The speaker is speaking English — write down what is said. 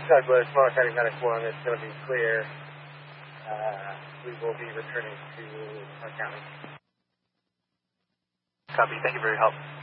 Douglas, Morris County Medical 1, it's going to be clear. We will be returning to our county. Copy. Thank you for your help.